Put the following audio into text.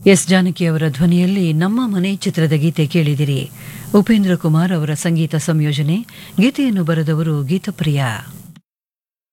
S Janaki ಅವರ ಧ್ವನಿಯಲ್ಲಿ ನಮ್ಮ ಮನೆ ಚಿತ್ರದ ಗೀತೆ ಕೇಳಿದಿರಿ. ಉಪೇಂದ್ರ ಕುಮಾರ್ ಅವರ ಸಂಗೀತ ಸಂಯೋಜನೆ. ಗೀತೆಯನ್ನು ಬರೆದವರು ಗೀತಪ್ರಿಯ.